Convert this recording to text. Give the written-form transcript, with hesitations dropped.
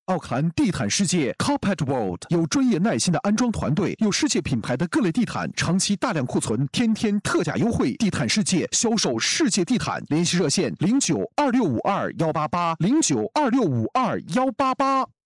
奥克兰地毯世界 Carpet World 有专业耐心的安装团队，有世界品牌的各类地毯，长期大量库存，天天特价优惠。地毯世界销售世界地毯，联系热线092652188092652188。